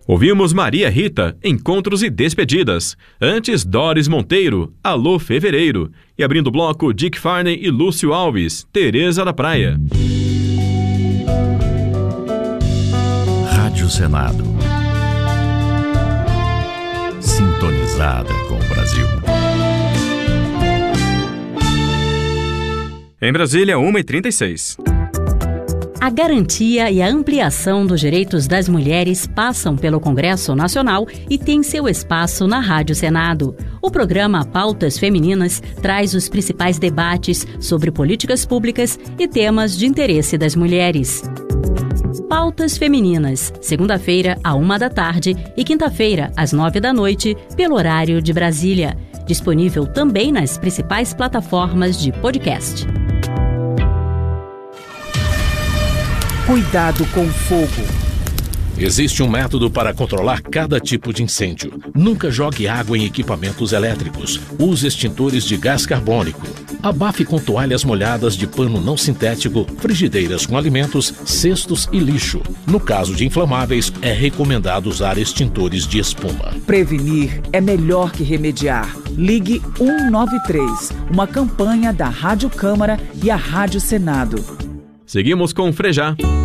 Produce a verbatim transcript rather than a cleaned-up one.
Ouvimos Maria Rita, Encontros e Despedidas. Antes, Doris Monteiro, Alô Fevereiro. E abrindo o bloco, Dick Farney e Lúcio Alves, Tereza da Praia. Rádio Senado. Sintonizada com o Brasil. Em Brasília, uma e trinta e seis. A garantia e a ampliação dos direitos das mulheres passam pelo Congresso Nacional e tem seu espaço na Rádio Senado. O programa Pautas Femininas traz os principais debates sobre políticas públicas e temas de interesse das mulheres. Pautas Femininas, segunda-feira, à uma da tarde e quinta-feira, às nove da noite, pelo horário de Brasília. Disponível também nas principais plataformas de podcast. Cuidado com o fogo. Existe um método para controlar cada tipo de incêndio. Nunca jogue água em equipamentos elétricos. Use extintores de gás carbônico. Abafe com toalhas molhadas de pano não sintético, frigideiras com alimentos, cestos e lixo. No caso de inflamáveis, é recomendado usar extintores de espuma. Prevenir é melhor que remediar. Ligue um nove três, uma campanha da Rádio Câmara e a Rádio Senado. Seguimos com Frejá.